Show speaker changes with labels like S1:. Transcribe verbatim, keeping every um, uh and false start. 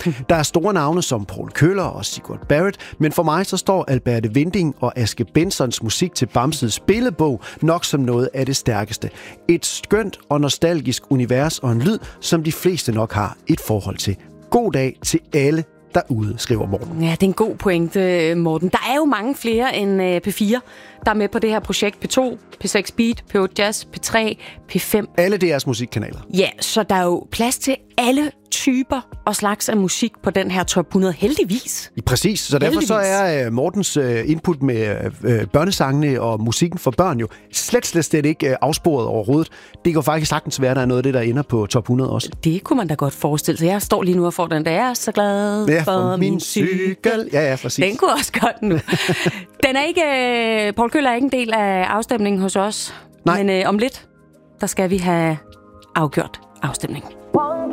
S1: Der er store navne som Paul Køller og Sigurd Barrett, men for mig så står Alberte Winding og Aske Bensons musik til Bamses Billedbog nok som noget af det stærkeste. Et skønt og nostalgisk univers og en lyd, som de fleste nok har et forhold til. God dag til alle derude, skriver Morten.
S2: Ja, det er en god pointe, Morten. Der er jo mange flere end P fire, der er med på det her projekt. P to, P seks Beat, P otte Jazz, P tre, P fem.
S1: Alle D R's musikkanaler.
S2: Ja, så der er jo plads til alle typer og slags af musik på den her top hundrede, heldigvis.
S1: Præcis, så derfor
S2: heldigvis.
S1: så er Mortens input med børnesangene og musikken for børn jo slet, slet, slet ikke afsporet overhovedet. Det kan jo faktisk sagtens være, der er noget af det, der ender på top hundrede også.
S2: Det kunne man da godt forestille sig. Jeg står lige nu og får den, der er så glad
S1: ja,
S2: for, for min cykel.
S1: Ja, ja, præcis.
S2: Den kunne også godt nu. Den er ikke, Paul Køller er ikke en del af afstemningen hos os.
S1: Nej.
S2: Men øh, om lidt, der skal vi have afgjort afstemningen.